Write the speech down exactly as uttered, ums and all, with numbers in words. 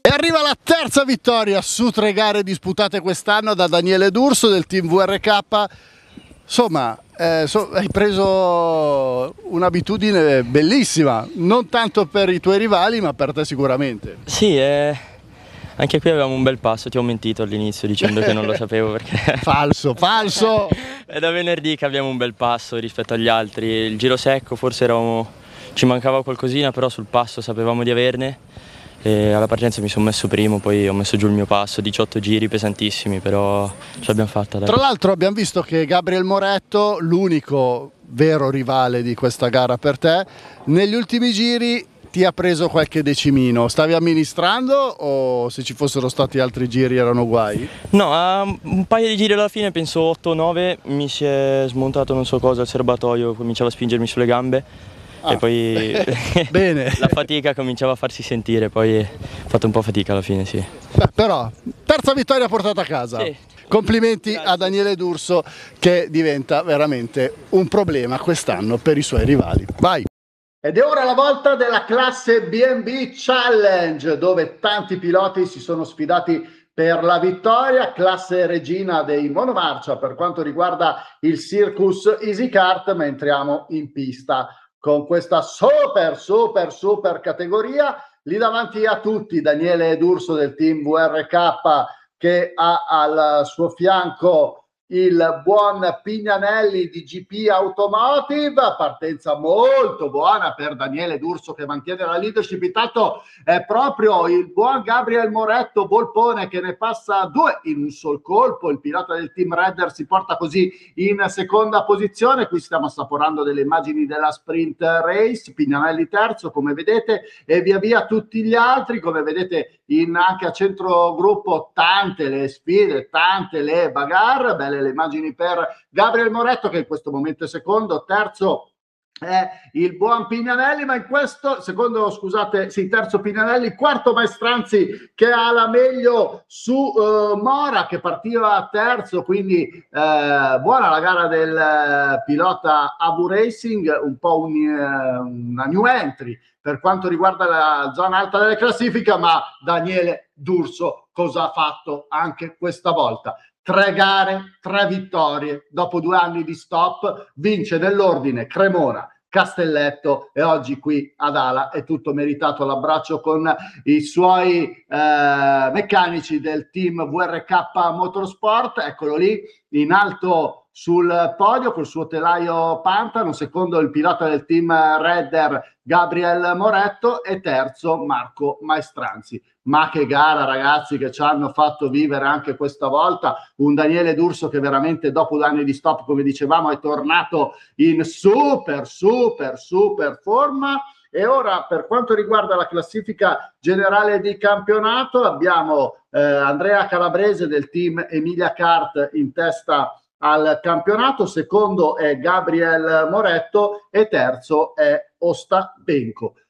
E arriva la terza vittoria su tre gare disputate quest'anno da Daniele D'Urso del team V R K. Insomma, eh, so, hai preso un'abitudine bellissima, non tanto per i tuoi rivali ma per te sicuramente. Sì, eh, anche qui avevamo un bel passo, ti ho mentito all'inizio dicendo che non lo sapevo perché... Falso, falso! È da venerdì che abbiamo un bel passo rispetto agli altri, il giro secco forse eravamo, ci mancava qualcosina, però sul passo sapevamo di averne. E alla partenza mi sono messo primo, poi ho messo giù il mio passo, diciotto giri pesantissimi, però ce l'abbiamo fatta. Dai. Tra l'altro abbiamo visto che Gabriel Moretto, l'unico vero rivale di questa gara per te, negli ultimi giri ti ha preso qualche decimino. Stavi amministrando o se ci fossero stati altri giri erano guai? No, a un paio di giri alla fine, penso otto nove, mi si è smontato non so cosa al serbatoio, cominciava a spingermi sulle gambe. Ah, e poi bene. La fatica cominciava a farsi sentire, poi ho fatto un po' fatica alla fine, sì. Beh, però, terza vittoria portata a casa. Sì. Complimenti Grazie. A Daniele D'Urso che diventa veramente un problema quest'anno per i suoi rivali. Vai! Ed è ora la volta della classe B and B Challenge, dove tanti piloti si sono sfidati per la vittoria, classe regina dei monomarcia per quanto riguarda il Circus Easy Kart, ma entriamo in pista con questa super, super, super categoria. Lì davanti a tutti Daniele D'Urso del team V R K che ha al suo fianco il buon Pignanelli di G P Automotive, partenza molto buona per Daniele D'Urso che mantiene la leadership. Intanto è proprio il buon Gabriel Moretto Volpone che ne passa due in un sol colpo, il pilota del team Redder si porta così in seconda posizione. Qui stiamo assaporando delle immagini della sprint race, Pignanelli terzo come vedete e via via tutti gli altri, come vedete in, anche a centro gruppo tante le sfide, tante le bagarre, belle le immagini per Gabriel Moretto che in questo momento è secondo, terzo è il buon Pignanelli, ma in questo secondo, scusate, sì, terzo Pignanelli, quarto Maestranzi che ha la meglio su uh, Mora che partiva terzo, quindi uh, buona la gara del uh, pilota Abu Racing, un po' un, uh, una new entry per quanto riguarda la zona alta delle classifiche, ma Daniele D'Urso cosa ha fatto anche questa volta? Tre gare, tre vittorie, dopo due anni di stop, vince nell'ordine Cremona, Castelletto e oggi qui ad Ala è tutto meritato l'abbraccio con i suoi eh, meccanici del team V R K Motorsport, eccolo lì in alto sul podio col suo telaio Pantano, secondo il pilota del team Redder Gabriel Moretto e terzo Marco Maestranzi. Ma che gara ragazzi che ci hanno fatto vivere anche questa volta, un Daniele D'Urso che veramente dopo due anni di stop come dicevamo è tornato in super super super forma. E ora per quanto riguarda la classifica generale di campionato abbiamo eh, Andrea Calabrese del team Emilia Kart in testa al campionato, secondo è Gabriel Moretto e terzo è Osta Benco.